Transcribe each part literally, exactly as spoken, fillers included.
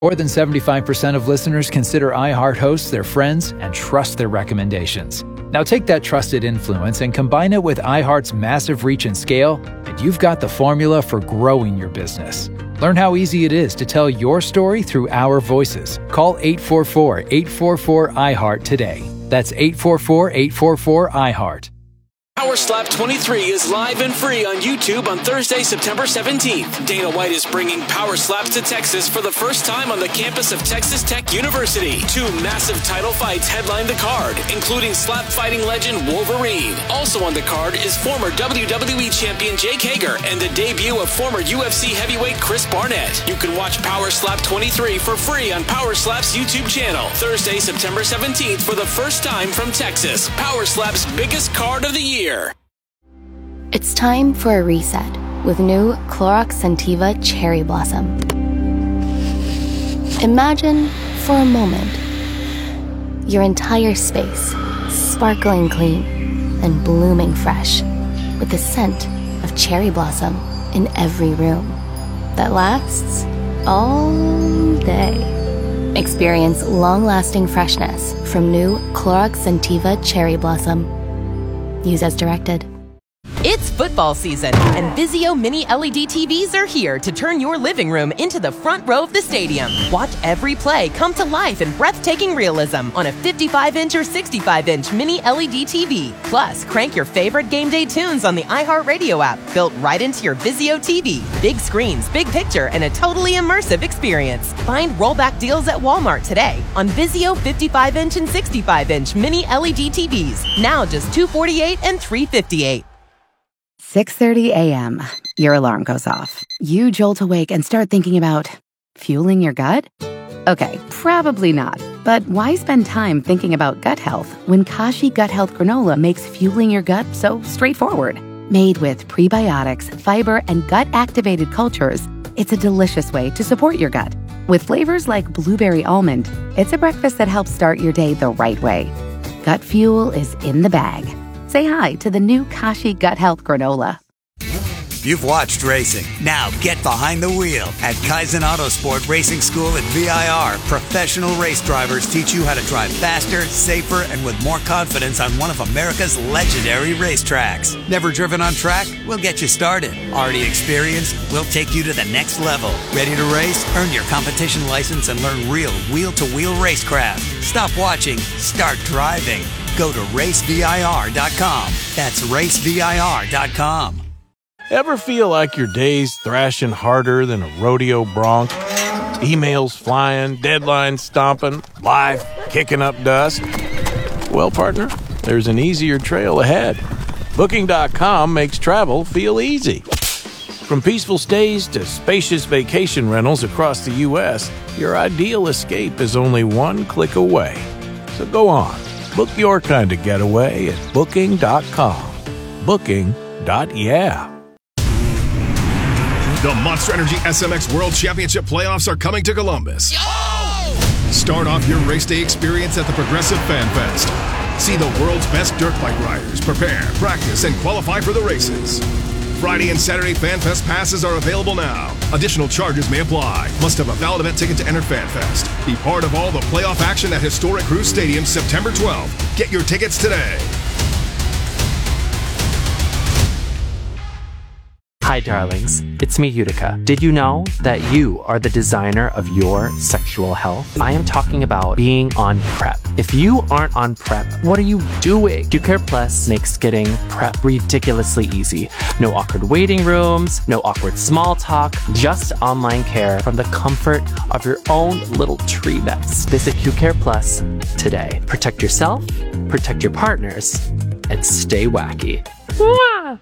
More than seventy-five percent of listeners consider iHeart hosts their friends and trust their recommendations. Now take that trusted influence and combine it with iHeart's massive reach and scale, and you've got the formula for growing your business. Learn how easy it is to tell your story through our voices. Call eight four four, eight four four, iHeart today. That's eight four four, eight four four, iHeart. Power Slap twenty-three is live and free on YouTube on Thursday, September seventeenth. Dana White is bringing Power Slaps to Texas for the first time on the campus of Texas Tech University. Two massive title fights headline the card, including slap fighting legend Wolverine. Also on the card is former W W E champion Jake Hager and the debut of former U F C heavyweight Chris Barnett. You can watch Power Slap twenty-three for free on Power Slap's YouTube channel. Thursday, September seventeenth for the first time from Texas. Power Slap's biggest card of the year. It's time for a reset with new Clorox Scentiva Cherry Blossom. Imagine, for a moment, your entire space sparkling clean and blooming fresh with the scent of cherry blossom in every room that lasts all day. Experience long-lasting freshness from new Clorox Scentiva Cherry Blossom. Use as directed. It's football season, and Vizio Mini L E D T Vs are here to turn your living room into the front row of the stadium. Watch every play come to life in breathtaking realism on a fifty-five inch or sixty-five inch Mini L E D T V. Plus, crank your favorite game day tunes on the iHeartRadio app, built right into your Vizio T V. Big screens, big picture, and a totally immersive experience. Find rollback deals at Walmart today on Vizio fifty-five inch and sixty-five inch Mini L E D T Vs. Now just two hundred forty-eight dollars and three hundred fifty-eight dollars. six thirty a.m. Your alarm goes off. You jolt awake and start thinking about fueling your gut? Okay, probably not. But why spend time thinking about gut health when Kashi Gut Health Granola makes fueling your gut so straightforward? Made with prebiotics, fiber, and gut-activated cultures, it's a delicious way to support your gut. With flavors like blueberry almond, it's a breakfast that helps start your day the right way. Gut fuel is in the bag. Say hi to the new Kashi Gut Health Granola. You've watched racing. Now get behind the wheel. At Kaizen Autosport Racing School at V I R, professional race drivers teach you how to drive faster, safer, and with more confidence on one of America's legendary racetracks. Never driven on track? We'll get you started. Already experienced? We'll take you to the next level. Ready to race? Earn your competition license and learn real wheel-to-wheel racecraft. Stop watching. Start driving. Go to race V I R dot com. That's race V I R dot com. Ever feel like your day's thrashing harder than a rodeo bronc? Emails flying, deadlines stomping, life kicking up dust? Well, partner, there's an easier trail ahead. Booking dot com makes travel feel easy. From peaceful stays to spacious vacation rentals across the U S, your ideal escape is only one click away. So go on. Book your kind of getaway at booking dot com. Booking. Yeah. The Monster Energy S M X World Championship playoffs are coming to Columbus. Yo! Start off your race day experience at the Progressive Fan Fest. See the world's best dirt bike riders prepare, practice, and qualify for the races. Friday and Saturday Fan Fest passes are available now. Additional charges may apply. Must have a valid event ticket to enter Fan Fest. Be part of all the playoff action at historic Cruise Stadium September twelfth. Get your tickets today. Hi, darlings. It's me, Utica. Did you know that you are the designer of your sexual health? I am talking about being on PrEP. If you aren't on PrEP, what are you doing? QCare Plus makes getting PrEP ridiculously easy. No awkward waiting rooms, no awkward small talk, just online care from the comfort of your own little tree nest. Visit QCare Plus today. Protect yourself, protect your partners, and stay wacky. Mwah!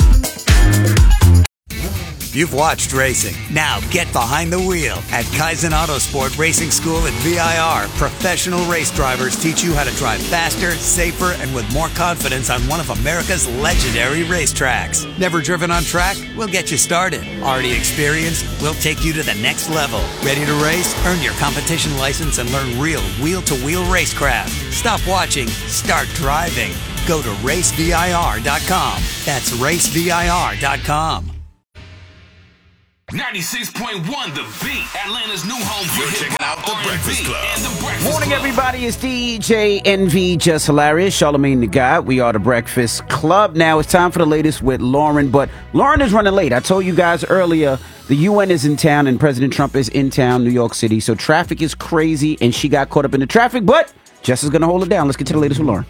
You've watched racing. Now get behind the wheel. At Kaizen Autosport Racing School at V I R, professional race drivers teach you how to drive faster, safer, and with more confidence on one of America's legendary racetracks. Never driven on track? We'll get you started. Already experienced? We'll take you to the next level. Ready to race? Earn your competition license and learn real wheel-to-wheel racecraft. Stop watching. Start driving. Go to race V I R dot com. That's race V I R dot com. ninety-six point one The Beat, Atlanta's new home for hip hop, R and B, and The Breakfast Morning, Club. everybody. It's D J Envy, Just Hilarious, Charlamagne the God. We are The Breakfast Club. Now it's time for the latest with Lauren, but Lauren is running late. I told you guys earlier, the U N is in town and President Trump is in town, New York City, so traffic is crazy, and she got caught up in the traffic, but Jess is going to hold it down. Let's get to the latest with Lauren.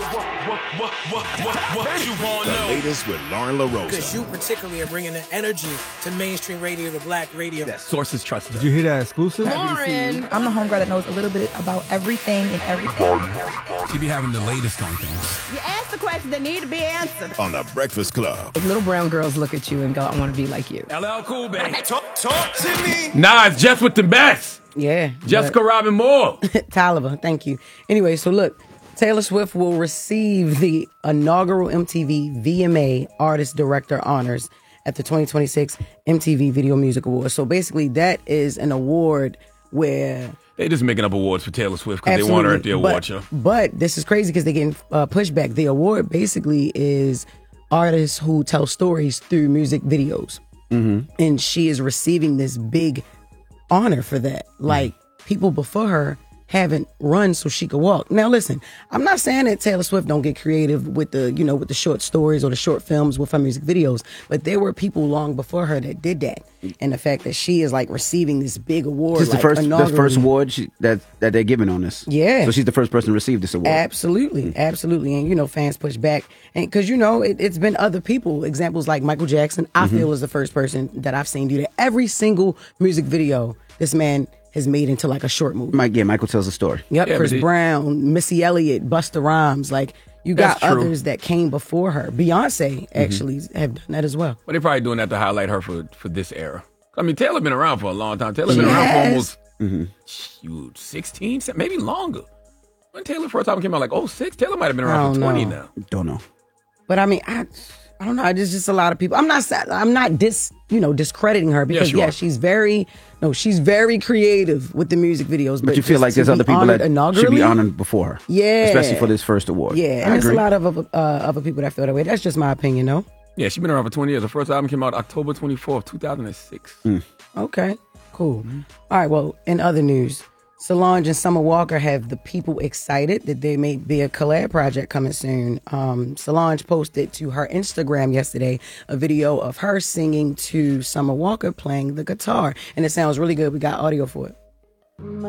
The latest with Lauren LaRosa. Because you particularly are bringing the energy to mainstream radio, to black radio. That sources trusted. Did you hear that exclusive? Lauren. I'm the homegirl that knows a little bit about everything and everything. She be having the latest on things. You ask the questions that need to be answered. On The Breakfast Club. If little brown girls look at you and go, I want to be like you. L L Cool, baby. Talk, talk to me. Nah, it's just with the best. Yeah. Jessica Robin Moore. Taliba, thank you. Anyway, so look, Taylor Swift will receive the inaugural M T V V M A Artist Director Honors at the twenty twenty-six M T V Video Music Awards. So basically, that is an award where... They just making up awards for Taylor Swift because they want her at the award but, show. But this is crazy because they're getting uh, pushback. The award basically is artists who tell stories through music videos. Mm-hmm. And she is receiving this big honor for that. Like, mm-hmm. people before her haven't run so she could walk. Now, listen, I'm not saying that Taylor Swift don't get creative with the, you know, with the short stories or the short films with her music videos, but there were people long before her that did that. And the fact that she is like receiving this big award, This is like, the first, the first award she, that that they're giving on this. Yeah. So she's the first person to receive this award. Absolutely, mm-hmm. absolutely. And you know, fans push back, and because you know, it, it's been other people. Examples like Michael Jackson, I Mm-hmm. feel is the first person that I've seen do that. Every single music video this man has made into like a short movie. Mike, yeah, Michael tells a story. Yep, Yeah, Chris but he- Brown, Missy Elliott, Busta Rhymes. Like, you got That's true. others that came before her. Beyonce actually have done that as well. But they're probably doing that to highlight her for, for this era. I mean, Taylor been around for a long time. Taylor's been She around for has. almost Mm-hmm. shoot, sixteen, maybe longer. When Taylor first album came out, like oh six, Taylor might have been I around for don't twenty know. now. Don't know. But I mean, I, I don't know. There's just a lot of people. I'm not. sa- I'm not dis. You know, discrediting her because Yes, you yeah, are. she's very. No, she's very creative with the music videos. But, But you feel just like to there's be other people honored that should inaugurally, be honored before her. Yeah. Especially for this first award. Yeah, I and there's a agree. lot of other, uh, other people that feel that way. That's just my opinion, though. Yeah, she's been around for twenty years. The first album came out October twenty-fourth, two thousand six. Mm. Okay, cool. All right, well, in other news, Solange and Summer Walker have the people excited that there may be a collab project coming soon. Um, Solange posted to her Instagram yesterday a video of her singing to Summer Walker playing the guitar, and it sounds really good. We got audio for it.